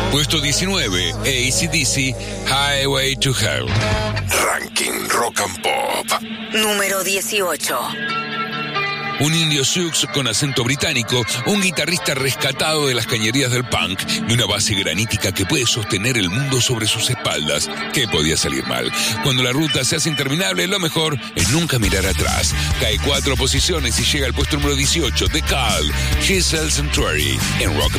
Puesto 19, AC/DC, Highway to Hell. Ranking Rock and Pop. Número 18. Un indio Sioux con acento británico, un guitarrista rescatado de las cañerías del punk y una base granítica que puede sostener el mundo sobre sus espaldas. ¿Qué podía salir mal? Cuando la ruta se hace interminable, lo mejor es nunca mirar atrás. Cae 4 posiciones y llega al puesto número 18, The Call, Giselle Sanctuary, en Rock